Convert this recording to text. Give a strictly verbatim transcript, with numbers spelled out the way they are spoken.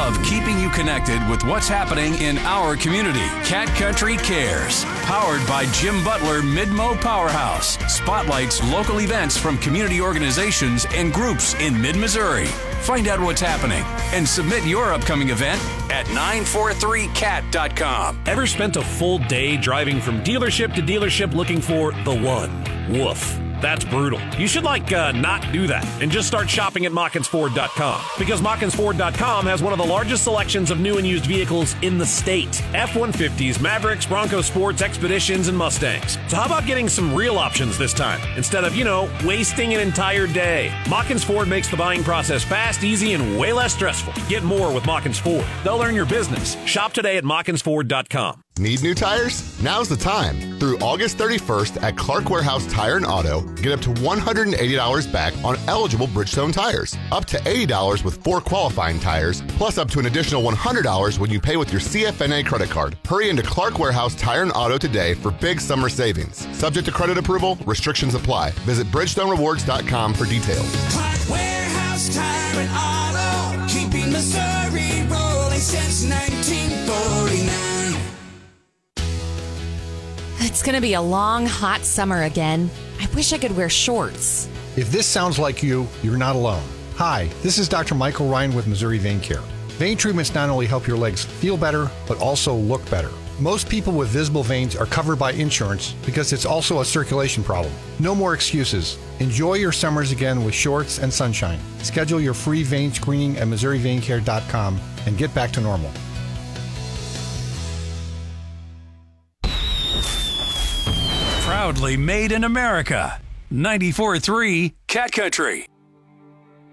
love keeping you connected with what's happening in our community. Cat Country Cares, powered by Jim Butler Mid-Mo Powerhouse, spotlights local events from community organizations and groups in mid-Missouri. Find out what's happening and submit your upcoming event at nine four three cat dot com. Ever spent a full day driving from dealership to dealership looking for the one? Woof. That's brutal. You should, like, uh, not do that and just start shopping at Mockins Ford dot com. Because Mockins Ford dot com has one of the largest selections of new and used vehicles in the state. F one fifties, Mavericks, Bronco Sports, Expeditions, and Mustangs. So how about getting some real options this time instead of, you know, wasting an entire day? Mockins Ford makes the buying process fast, easy, and way less stressful. Get more with Mockins Ford. They'll learn your business. Shop today at Mockins Ford dot com. Need new tires? Now's the time. Through August thirty-first at Clark Warehouse Tire and Auto, get up to one hundred eighty dollars back on eligible Bridgestone tires. Up to eighty dollars with four qualifying tires, plus up to an additional one hundred dollars when you pay with your C F N A credit card. Hurry into Clark Warehouse Tire and Auto today for big summer savings. Subject to credit approval, restrictions apply. Visit Bridgestone Rewards dot com for details. Clark Warehouse Tire and Auto, keeping Missouri rolling since nineteen forty-nine. It's going to be a long, hot summer again. I wish I could wear shorts. If this sounds like you, you're not alone. Hi, this is Doctor Michael Ryan with Missouri Vein Care. Vein treatments not only help your legs feel better, but also look better. Most people with visible veins are covered by insurance because it's also a circulation problem. No more excuses. Enjoy your summers again with shorts and sunshine. Schedule your free vein screening at Missouri Vein Care dot com and get back to normal. Proudly made in America. ninety-four point three Cat Country.